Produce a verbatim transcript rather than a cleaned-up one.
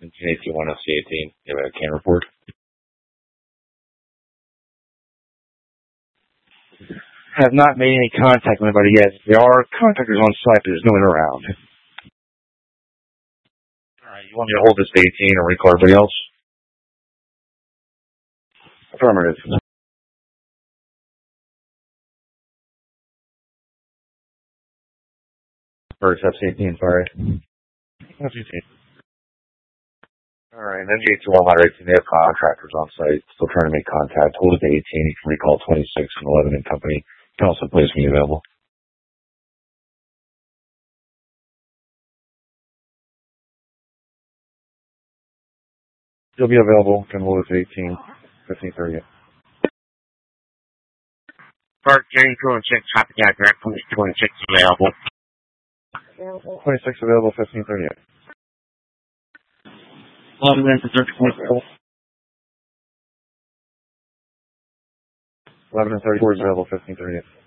In case you want to C eighteen, you have a can report. Have not made any contact with anybody yet. There are contractors on site, but there's no one around. Alright, you want me to hold this to eighteen or recall everybody else? Affirmative. First, that's eighteen, sorry. That's eighteen. Alright, then G two one hundred eighteen, they have contractors on site, still trying to make contact. Hold it to eighteen, you can recall twenty-six and eleven in company. You can also place me available. You'll be available, can hold it to eighteen, fifteen thirty. Park J twenty-six, copy that, direct police twenty-six available. twenty-six available, fifteen thirty-eight. eleven minutes and thirty-four available. eleven and thirty-four is available, fifteen thirty-eight.